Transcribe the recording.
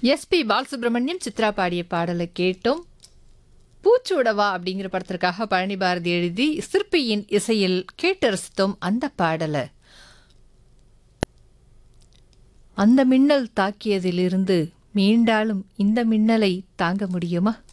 SP Balasubramaniam Chitra பாடிய பாடலை கேட்டோம். பூச்சூடவா அப்படிங்கிற படத்திற்காக பழனி பாரதி எழுதி சிற்பியின் இசையில் கேட்டு ரசித்தோம் அந்த பாடலை. அந்த மின்னல் தாக்கியதிலிருந்து மீண்டாலும் இந்த மின்னலை தாங்க முடியுமா?